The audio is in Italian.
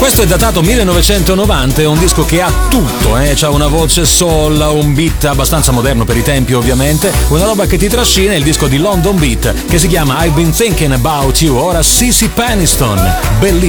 Questo è datato 1990, è un disco che ha tutto, c'ha una voce soul, un beat abbastanza moderno per i tempi ovviamente, una roba che ti trascina, il disco di London Beat che si chiama I've Been Thinking About You, ora Cissy Peniston, bellissimo.